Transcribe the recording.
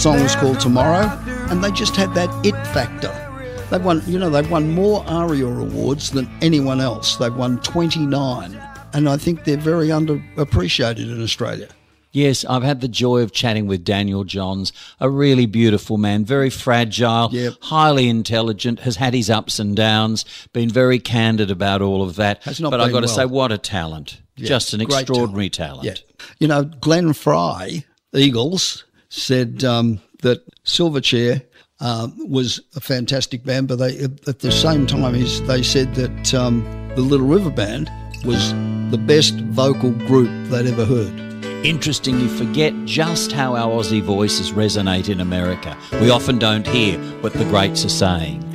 song was called Tomorrow, and they just had that it factor. They've won more ARIA awards than anyone else. They've won 29, and I think they're very underappreciated in Australia. Yes, I've had the joy of chatting with Daniel Johns, a really beautiful man, very fragile, Yep. highly intelligent, has had his ups and downs, been very candid about all of that. Has not but I've been got to well. say, what a talent. Yeah, Just an great extraordinary talent. Yeah. Glenn Fry, Eagles, said that Silverchair was a fantastic band, but at the same time they said that the Little River Band was the best vocal group they'd ever heard. Interesting, you forget just how our Aussie voices resonate in America. We often don't hear what the greats are saying.